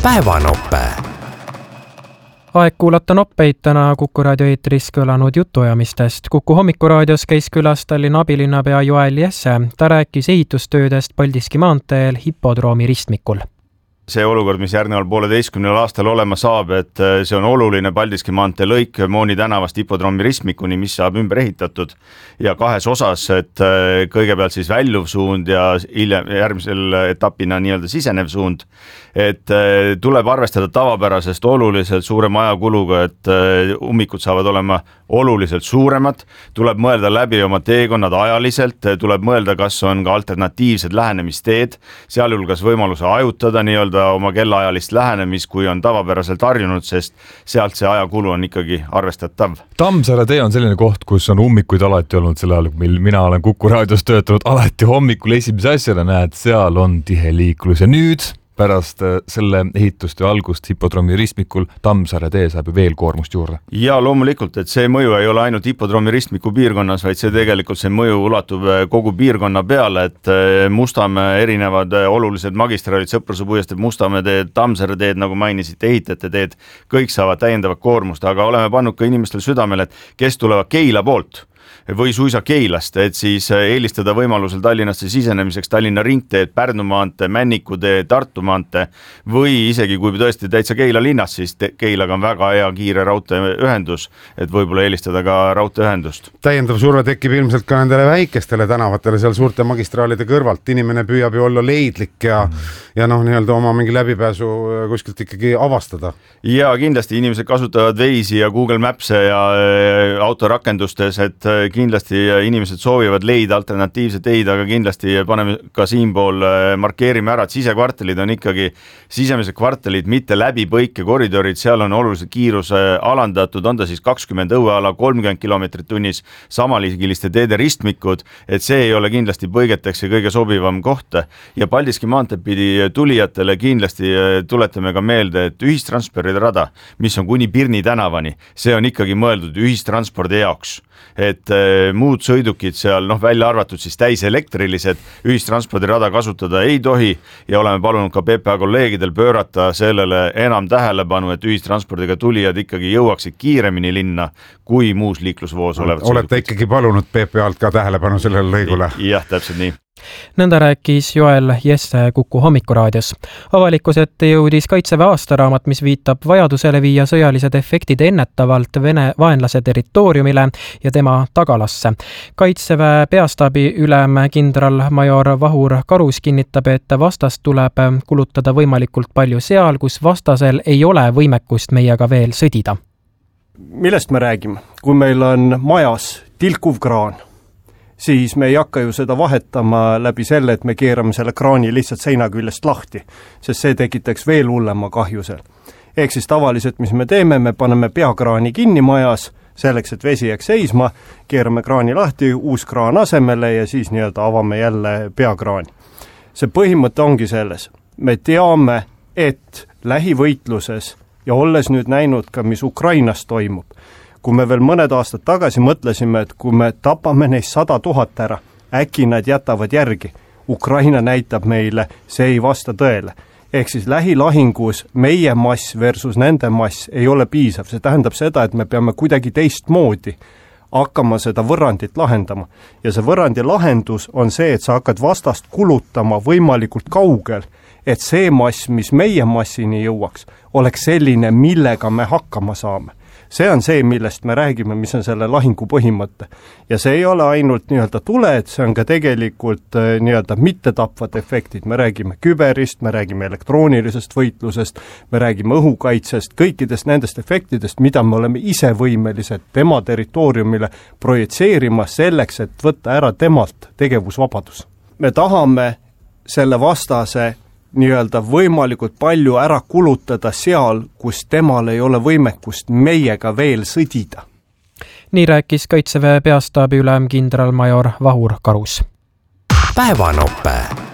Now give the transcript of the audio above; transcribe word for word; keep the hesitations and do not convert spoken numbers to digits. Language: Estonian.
Päevanope. Aeg kuulata noppeid täna Kuku raadio eetris kõlanud jutuajamistest. Kuku hommikuraadios käis külas Tallinna abilinnapea Joel Jesse. Ta rääkis ehitustöödest Paldiski maanteel hipodroomi ristmikul. See olukord, mis järgneval pooleteistkümnel aastal olema saab, et see on oluline Paldiski maantee lõik Mooni tänavast hipodroomi ristmikuni, mis saab ümber ehitatud ja kahes osas, et kõigepealt siis väljuv suund ja hiljem järgmisel etapina nii-öelda sisenev suund, et tuleb arvestada tavapärasest oluliselt suurema ajakuluga, et ummikud saavad olema oluliselt suuremad, tuleb mõelda läbi oma teekonnad ajaliselt, tuleb mõelda, kas on ka alternatiivsed lähenemisteed, sealhulgas võimaluse ajutada nii-öelda oma kellaajalist lähenemist, kui on tavapäraselt harjunud, sest sealt see ajakulu on ikkagi arvestatav. Tammsaare tee on selline koht, kus on ummikuid alati olnud sel ajal, mil mina olen Kuku raadios töötanud, alati hommikul esimese asjana näed, seal on tihe liiklus ja nüüd pärast selle ehitustöö algust hipodroomi ristmikul Tammsaare tee saab ju veel koormust juurde. Ja loomulikult, et see mõju ei ole ainult hipodroomi ristmiku piirkonnas, vaid see tegelikult see mõju ulatub kogu piirkonna peale, et Mustamäe erinevad olulised magistraalid, Sõpruse puiestee, Mustamäe teed, Tammsaare teed, nagu mainisite, ehitajate teed, kõik saavad täiendavat koormust, aga oleme pannud ka inimestele südamele, et kes tulevad Keila poolt või suisa Keilast, et siis eelistada võimalusel Tallinnasse sisenemiseks Tallinna ringteed, Pärnu maantee, Männiku tee, Tartu maantee või isegi kui tõesti täitsa Keila linnas, siis Keilaga on väga hea kiire raudteeühendus, et võib-olla eelistada ka raudteeühendust. Täiendav surve tekib ilmselt ka nendele väikestele tänavatele seal suurte magistraalide kõrvalt. Inimene püüab ju olla leidlik ja, ja noh, nii-öelda oma mingi läbipääsu kuskilt ikkagi avastada. Ja kindlasti inimesed kasutavad Waze'i ja Google Maps'e ja autorakendustes, et kindlasti inimesed soovivad leida alternatiivse teid, aga kindlasti paneme ka siinpool, markeerime ära, et sisekvartalid on ikkagi sisemised kvartalid, mitte läbi põike koridorid, seal on oluliselt kiirus alandatud, on ta siis kakskümmend õueala, kolmkümmend kilomeetrit tunnis, samaliigiliste teede ristmikud, et see ei ole kindlasti põigeteks ja kõige sobivam koht. Ja Paldiski maanteed pidi tulijatele kindlasti tuletame ka meelde, et ühistranspordi rada, mis on kuni Pirni tänavani, see on ikkagi mõeldud ühistranspordi jaoks. Et muud sõidukid seal, noh välja arvatud siis täis elektrilised, ühistranspordirada kasutada ei tohi ja oleme palunud ka P P A kolleegidel pöörata sellele enam tähelepanu, et ühistranspordiga tulijad ikkagi jõuaksid kiiremini linna kui muus liiklusvoos olevad sõidukid. Olete ikkagi palunud P P A-lt ka tähelepanu sellele lõigule? Jah, täpselt nii. Nõnda rääkis Joel Jesse Kuku hommikuraadios. Avalikus ette jõudis Kaitseväe aastaraamat, mis viitab vajadusele viia sõjalised efektid ennetavalt Vene vaenlase territooriumile ja tema tagalasse. Kaitseväe peastaabi ülem kindralmajor Vahur Karus kinnitab, et vastast tuleb kulutada võimalikult palju seal, kus vastasel ei ole võimekust meiega veel sõdida. Millest me räägime? Kui meil on majas tilkuv kraan, siis me ei hakka ju seda vahetama läbi selle, et me keerame selle kraani lihtsalt seina küljest lahti, sest see tekitaks veel hullema kahju seal. Ehk siis tavaliselt, mis me teeme, me paneme peakraani kinni majas, selleks, et vesi jääks seisma, keerame kraani lahti, uus kraan asemele ja siis nii-öelda avame jälle peakraani. See põhimõte ongi selles. Me teame, et lähivõitluses ja olles nüüd näinud ka, mis Ukrainas toimub, kui me veel mõned aastad tagasi mõtlesime, et kui me tapame neist sada tuhat ära, äkki nad jätavad järgi. Ukraina näitab meile, see ei vasta tõele. Ehk siis lähilahingus meie mass versus nende mass ei ole piisav. See tähendab seda, et me peame kuidagi teistmoodi hakkama seda võrrandit lahendama. Ja see võrrandi lahendus on see, et sa hakkad vastast kulutama võimalikult kaugel, et see mass, mis meie massini jõuaks, oleks selline, millega me hakkama saame. See on see, millest me räägime, mis on selle lahingu põhimõte. Ja see ei ole ainult nii-öelda tuled, see on ka tegelikult nii-öelda mittetapvad efektid. Me räägime küberist, me räägime elektroonilisest võitlusest, me räägime õhukaitsest, kõikidest nendest efektidest, mida me oleme ise võimelised tema territooriumile projitseerima selleks, et võtta ära temalt tegevusvabadus. Me tahame selle vastase nii-öelda võimalikult palju ära kulutada seal, kus temal ei ole võimekust meiega veel sõdida. Nii rääkis Kaitseväe peastaabi ülem kindralmajor Vahur Karus. Päevanope.